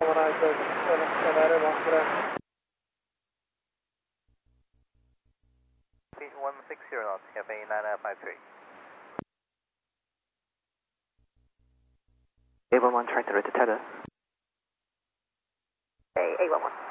160 knots, Cafe 9953. 811 trying to reach the tether. Hey, 811.